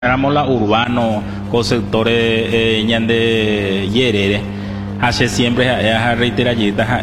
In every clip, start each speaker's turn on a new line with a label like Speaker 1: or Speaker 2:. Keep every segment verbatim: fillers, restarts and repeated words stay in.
Speaker 1: éramos la urbano, con sectores eh, ñande yerere, hace siempre a reiterar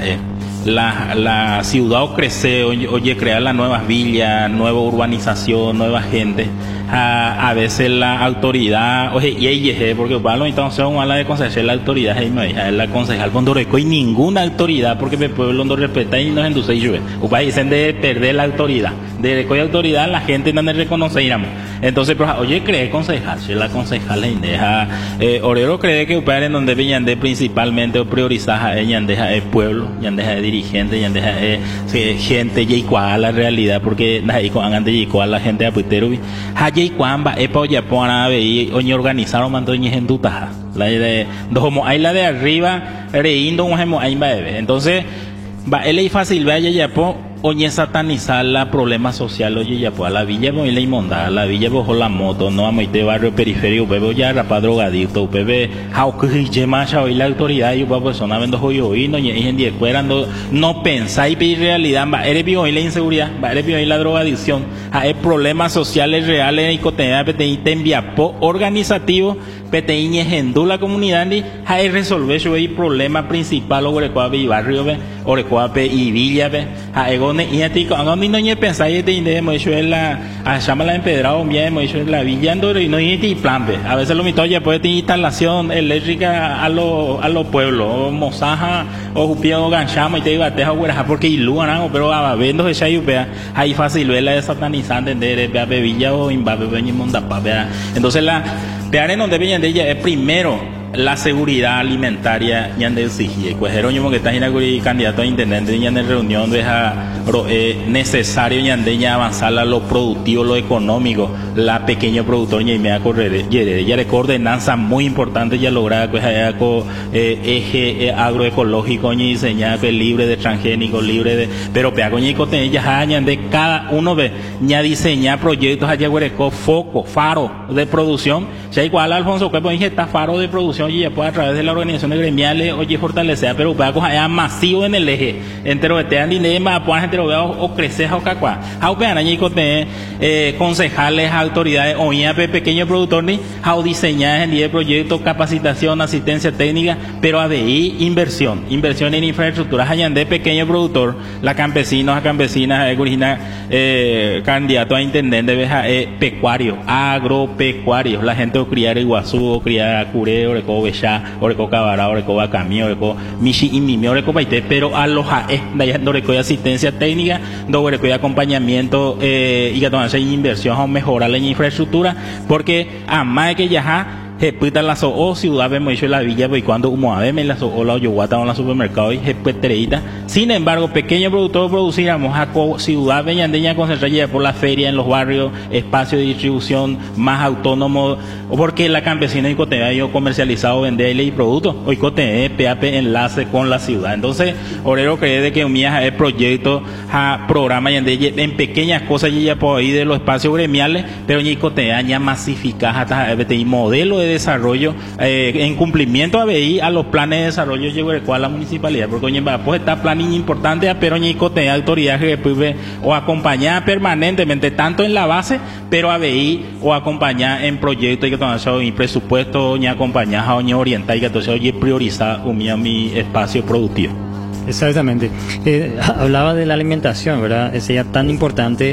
Speaker 1: la, la ciudad crece, oye, crear las nuevas villas, nueva urbanización, nueva gente. A, a veces la autoridad, oye, y ella, porque para los entonces a la de concejal, la autoridad es la concejal Bondoreco y ninguna autoridad, porque el pueblo no respeta y no es entonces yo, upa dicen de perder la autoridad, de recoger autoridad, la gente no reconoce, iramos. Entonces, pero, oye, cree concejal, si la concejal le deja, eh, Orero cree que upa en donde venían de principalmente o priorizar a ella, deja el pueblo, ya deja de dirigente, ya deja de gente, y cuál la realidad, porque ahí con antes y cuál la gente apuitero, y cuando epa oye pona ve oye organizaron mando ñe en dutaja la de dos como hay la de arriba reindo un hemo ahí va entonces va él es fácil vaya ya po oye satanizar la problema social oye ya po a la villa voy la inmunda la villa bajo la moto no vamos a barrio periférico bebo ya rapa drogadito bebe how que je macha hoy la autoridad y una persona vendo joyo y no ñe en die cuerando no pensáis en realidad va eres bio hoy la inseguridad va eres bio hoy la drogadicción hay problemas sociales reales y cotidianos pete te envía po organizativo pete ñe gendú la comunidad ni hay resolver su problema principal o recuabe y barrio ve o recuabe y villa ve hay y a ti cuando no ni pensáis de inde hemos hecho la a llama la empedrado bien hemos hecho la villa y no y plan a veces lo mito ya puede tener instalación eléctrica a los a los pueblos o mozaja o jupio ganchamo y te iba a dejar hueraja porque iluan pero a vendo de chayupea ahí fácil ver la de satanizante de bebilla o imbabe veñi mondapa entonces la peare donde venían de ella es primero la seguridad alimentaria ñande exigía pues Jerónimo que está en candidato a intendente ñande reunión deja eh, necesario ñande ña avanzar a lo productivo lo económico la pequeño productor ña y me correr ya de coordenanza muy importante ya lograr pues allá con eh, eje eh, agroecológico ña diseñar pues, libre de transgénicos libre de pero pea coña y cote ya ñande cada uno ve ña diseñar proyectos allá huereco foco faro de producción ya igual Alfonso que pues está faro de producción y ya puede a través de las organizaciones gremiales oye fortalecer pero para coger allá masivo en el eje entero de te dinero más puedan entero o crecer o cacua how vean allí con eh, concejales autoridades o ya pequeños productores ni how diseñar en día proyectos capacitación asistencia técnica pero a ahí inversión inversión en infraestructuras allá de pequeño productor la campesinos a campesinas original eh, candidato a intendente veja eh, pecuario agropecuario la gente o criar iguazú o criar curé oreco becha oreco cabara oreco bacamí oreco michi y mimi oreco paite pero a los ae oreco de asistencia técnica do oreco de acompañamiento eh, y que tomarse inversión a mejorar la infraestructura porque a más que ya Jepita la so ciudad vemos hecho la villa y cuando como a me la so o la oyoguata o la supermercado y jepetereita sin embargo pequeño productor producíamos a ciudad veñandeña concentrada por la feria en los barrios espacio de distribución más autónomo porque la campesina y cotea yo comercializado venderle y productos hoy cotea P A P enlace con la ciudad entonces Orero cree de que unía el proyecto a programa en pequeñas cosas y ya por ahí de los espacios gremiales pero ni cotea ya masificar hasta el modelo de desarrollo eh, en cumplimiento a B I a los planes de desarrollo llegó el cual la municipalidad porque oye pues está plan importante pero ni cotea autoridad que puede o acompañar permanentemente tanto en la base pero a B I o acompañar en proyectos y que tomar en presupuesto ni acompañar o ni orientar y que entonces oye priorizar unir mi espacio productivo.
Speaker 2: Exactamente. Eh, hablaba de la alimentación, ¿verdad? Es ya tan importante.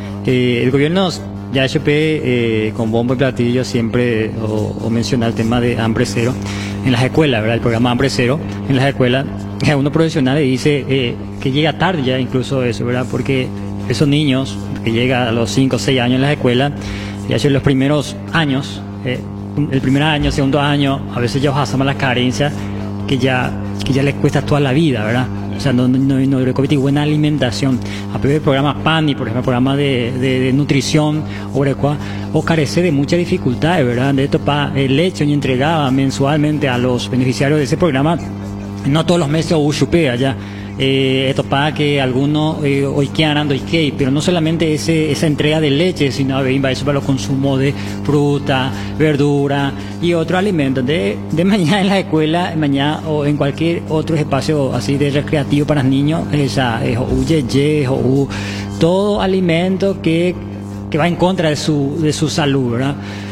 Speaker 2: Eh, el gobierno ya H P eh, con bombo y platillo siempre o, o menciona el tema de hambre cero en las escuelas, ¿verdad? El programa hambre cero en las escuelas. A uno profesional le dice eh, que llega tarde ya incluso eso, ¿verdad? Porque esos niños que llegan a los cinco o seis años en las escuelas, ya en los primeros años, eh, el primer año, segundo año, a veces ya pasan las carencias que ya, que ya les cuesta toda la vida, ¿verdad? O sea, no, no, no, no buena alimentación. A través del programa PANI, por ejemplo, programa de, de, de nutrición, o, o carece de muchas dificultades, ¿verdad? De esto, para el leche y entregaba mensualmente a los beneficiarios de ese programa, no todos los meses o chupea ya. Eh, esto para que algunos eh, hoy quieran hoy que pero no solamente ese, esa entrega de leche sino a ver eso para los consumos de fruta, verdura y otros alimentos de, de mañana en la escuela mañana o en cualquier otro espacio así de recreativo para niños esa es o yeye o todo alimento que, que va en contra de su, de su salud, ¿verdad?